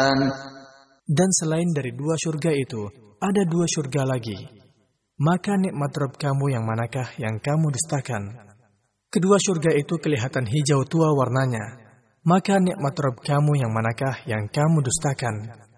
dustakan. Dan selain dari 2 surga itu, ada 2 surga lagi. Maka nikmat Rabb kamu yang manakah yang kamu dustakan? Kedua surga itu kelihatan hijau tua warnanya. Maka nikmat Rabb kamu yang manakah yang kamu dustakan?